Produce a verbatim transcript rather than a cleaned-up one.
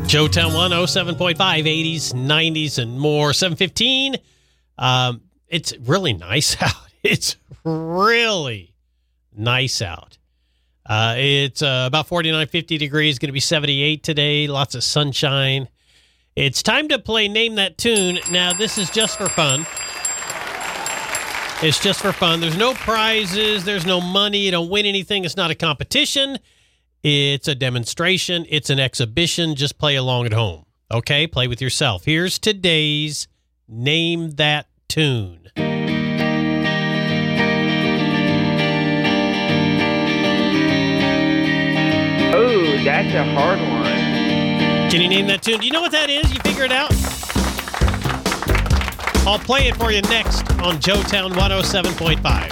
Joetown one oh seven point five, eighties, nineties, and more. seven fifteen. Um, it's really nice out. It's really nice out. Uh, it's uh, about forty-nine, fifty degrees. Going to be seventy-eight today. Lots of sunshine. It's time to play Name That Tune. Now, this is just for fun. It's just for fun. There's no prizes. There's no money. You don't win anything. It's not a competition. It's a demonstration. It's an exhibition. Just play along at home. Okay? Play with yourself. Here's today's Name That Tune. Oh, that's a hard one. Can you name that tune? Do you know what that is? You figure it out? I'll play it for you next on Joetown one oh seven point five.